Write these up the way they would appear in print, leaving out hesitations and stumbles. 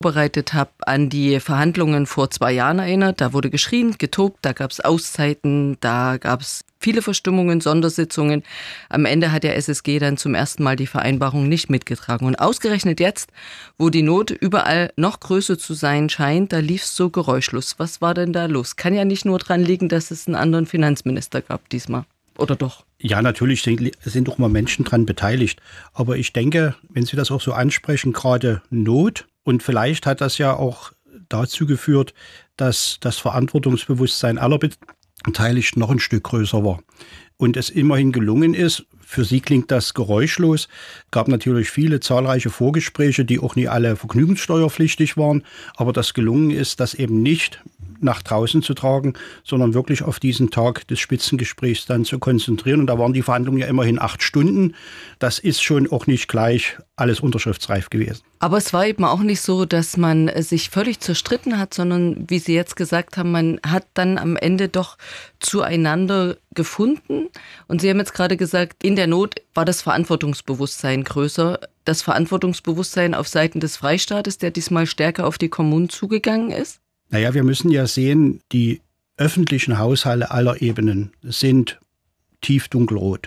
bereitet habe, an die Verhandlungen vor 2 Jahren erinnert. Da wurde geschrien, getobt, da gab es Auszeiten, da gab es viele Verstimmungen, Sondersitzungen. Am Ende hat der SSG dann zum ersten Mal die Vereinbarung nicht mitgetragen. Und ausgerechnet jetzt, wo die Not überall noch größer zu sein scheint, da lief es so geräuschlos. Was war denn da los? Kann ja nicht nur dran liegen, dass es einen anderen Finanzminister gab diesmal. Oder doch? Ja, natürlich sind auch mal Menschen dran beteiligt. Aber ich denke, wenn Sie das auch so ansprechen, gerade Not, und vielleicht hat das ja auch dazu geführt, dass das Verantwortungsbewusstsein aller Beteiligten noch ein Stück größer war. Und es immerhin gelungen ist, für Sie klingt das geräuschlos, gab natürlich viele zahlreiche Vorgespräche, die auch nie alle vergnügungssteuerpflichtig waren, aber das gelungen ist, das eben nicht nach draußen zu tragen, sondern wirklich auf diesen Tag des Spitzengesprächs dann zu konzentrieren. Und da waren die Verhandlungen ja immerhin 8 Stunden. Das ist schon auch nicht gleich alles unterschriftsreif gewesen. Aber es war eben auch nicht so, dass man sich völlig zerstritten hat, sondern, wie Sie jetzt gesagt haben, man hat dann am Ende doch zueinander gefunden. Und Sie haben jetzt gerade gesagt, in der Not war das Verantwortungsbewusstsein größer. Das Verantwortungsbewusstsein auf Seiten des Freistaates, der diesmal stärker auf die Kommunen zugegangen ist? Naja, wir müssen ja sehen, die öffentlichen Haushalte aller Ebenen sind tiefdunkelrot.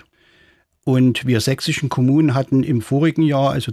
Und wir sächsischen Kommunen hatten im vorigen Jahr, also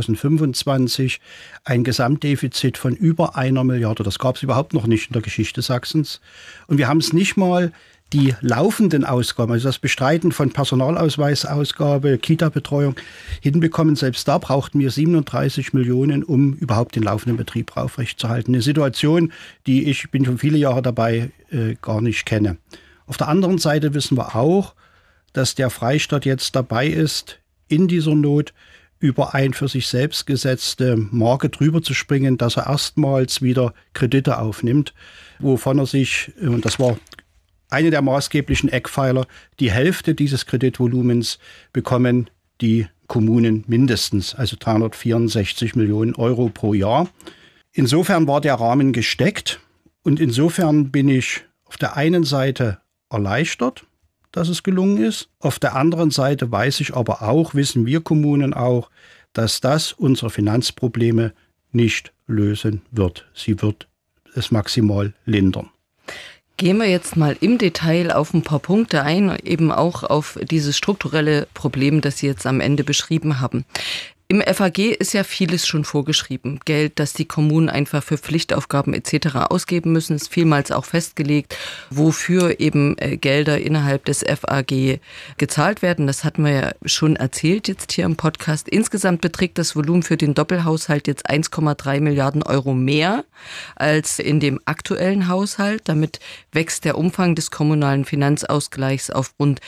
2025, ein Gesamtdefizit von über 1 Milliarde. Das gab es überhaupt noch nicht in der Geschichte Sachsens. Und wir haben es nicht mal die laufenden Ausgaben, also das Bestreiten von Personalausweisausgabe, Kita-Betreuung hinbekommen. Selbst da brauchten wir 37 Millionen, um überhaupt den laufenden Betrieb aufrechtzuerhalten. Eine Situation, die ich bin schon viele Jahre dabei, gar nicht kenne. Auf der anderen Seite wissen wir auch, dass der Freistaat jetzt dabei ist, in dieser Not über ein für sich selbst gesetzte Marke drüber zu springen, dass er erstmals wieder Kredite aufnimmt, wovon er sich, und das war eine der maßgeblichen Eckpfeiler, die Hälfte dieses Kreditvolumens bekommen die Kommunen mindestens, also 364 Millionen Euro pro Jahr. Insofern war der Rahmen gesteckt und insofern bin ich auf der einen Seite erleichtert, dass es gelungen ist. Auf der anderen Seite weiß ich aber auch, wissen wir Kommunen auch, dass das unsere Finanzprobleme nicht lösen wird. Sie wird es maximal lindern. Gehen wir jetzt mal im Detail auf ein paar Punkte ein, eben auch auf dieses strukturelle Problem, das Sie jetzt am Ende beschrieben haben. Im FAG ist ja vieles schon vorgeschrieben. Geld, das die Kommunen einfach für Pflichtaufgaben etc. ausgeben müssen, ist vielmals auch festgelegt, wofür eben Gelder innerhalb des FAG gezahlt werden. Das hatten wir ja schon erzählt jetzt hier im Podcast. Insgesamt beträgt das Volumen für den Doppelhaushalt jetzt 1,3 Milliarden Euro mehr als in dem aktuellen Haushalt. Damit wächst der Umfang des kommunalen Finanzausgleichs auf rund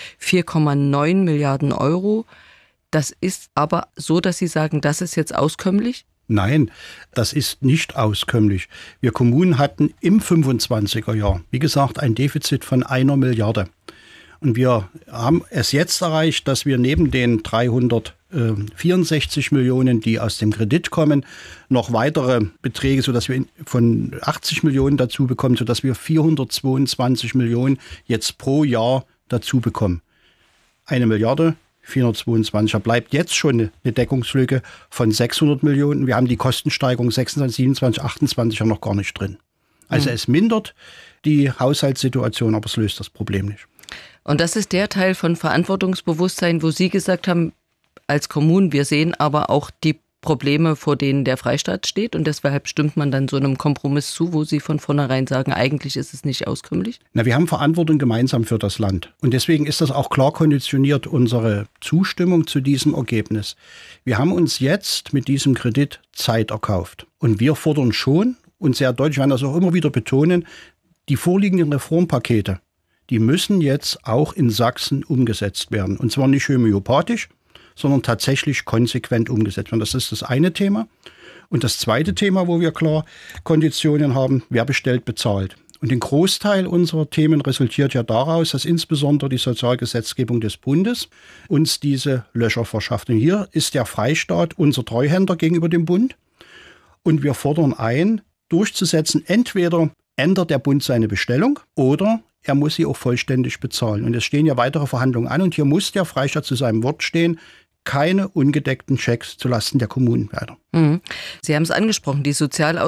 4,9 Milliarden Euro. Das ist aber so, dass Sie sagen, das ist jetzt auskömmlich? Nein, das ist nicht auskömmlich. Wir Kommunen hatten im 25er Jahr, wie gesagt, ein Defizit von 1 Milliarde. Und wir haben es jetzt erreicht, dass wir neben den 364 Millionen, die aus dem Kredit kommen, noch weitere Beträge, sodass wir von 80 Millionen dazu bekommen, sodass wir 422 Millionen jetzt pro Jahr dazu bekommen. 1 Milliarde. 422. Da bleibt jetzt schon eine Deckungslücke von 600 Millionen. Wir haben die Kostensteigerung 26, 27, 28 ja noch gar nicht drin. Also es mindert die Haushaltssituation, aber es löst das Problem nicht. Und das ist der Teil von Verantwortungsbewusstsein, wo Sie gesagt haben, als Kommunen, wir sehen aber auch die Probleme, vor denen der Freistaat steht und deshalb stimmt man dann so einem Kompromiss zu, wo Sie von vornherein sagen, eigentlich ist es nicht auskömmlich? Na, wir haben Verantwortung gemeinsam für das Land und deswegen ist das auch klar konditioniert, unsere Zustimmung zu diesem Ergebnis. Wir haben uns jetzt mit diesem Kredit Zeit erkauft und wir fordern schon und sehr deutlich, wir werden das auch immer wieder betonen, die vorliegenden Reformpakete, die müssen jetzt auch in Sachsen umgesetzt werden und zwar nicht homöopathisch, sondern tatsächlich konsequent umgesetzt werden. Das ist das eine Thema. Und das zweite Thema, wo wir klar Konditionen haben, wer bestellt, bezahlt. Und ein Großteil unserer Themen resultiert ja daraus, dass insbesondere die Sozialgesetzgebung des Bundes uns diese Löcher verschafft. Und hier ist der Freistaat unser Treuhänder gegenüber dem Bund. Und wir fordern ein, durchzusetzen, entweder ändert der Bund seine Bestellung oder er muss sie auch vollständig bezahlen. Und es stehen ja weitere Verhandlungen an und hier muss der Freistaat zu seinem Wort stehen, keine ungedeckten Schecks zulasten der Kommunen weiter. Sie haben es angesprochen, die